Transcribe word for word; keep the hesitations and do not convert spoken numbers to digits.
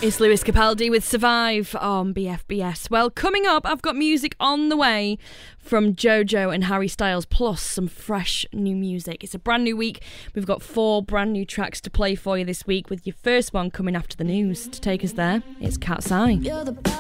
It's Lewis Capaldi with Survive on B F B S. Well, coming up, I've got music on the way from JoJo and Harry Styles, plus some fresh new music. It's a brand new week. We've got four brand new tracks to play for you this week, with your first one coming after the news. To take us there, it's Cat's Eye.